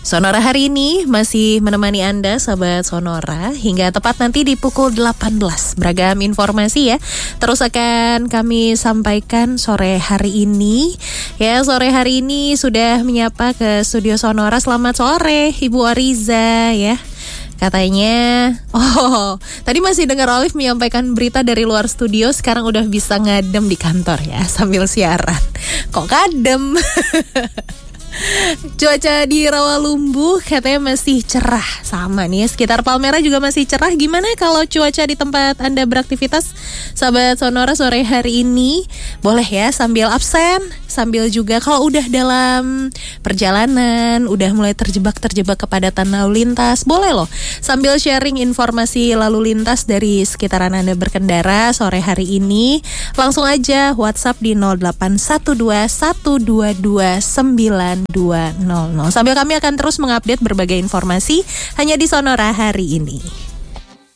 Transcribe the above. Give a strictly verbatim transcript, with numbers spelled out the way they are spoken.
Sonora hari ini masih menemani Anda, sahabat Sonora, hingga tepat nanti di pukul delapan belas. Beragam informasi ya, terus akan kami sampaikan sore hari ini. Ya, sore hari ini sudah menyapa ke studio Sonora. Selamat sore, Ibu Ariza ya. Katanya, oh tadi masih dengar Olive menyampaikan berita dari luar studio, sekarang udah bisa ngadem di kantor ya sambil siaran. Kok ngadem? Cuaca di Rawalumbu katanya masih cerah. Sama nih, sekitar Palmerah juga masih cerah. Gimana kalau cuaca di tempat Anda beraktivitas, sahabat Sonora, sore hari ini? Boleh ya sambil absen, sambil juga kalau udah dalam perjalanan, udah mulai terjebak-terjebak kepadatan lalu lintas, boleh loh sambil sharing informasi lalu lintas dari sekitaran Anda berkendara sore hari ini. Langsung aja WhatsApp di nol delapan satu dua satu dua dua sembilan dua nol nol. Sambil kami akan terus mengupdate berbagai informasi hanya di Sonora hari ini.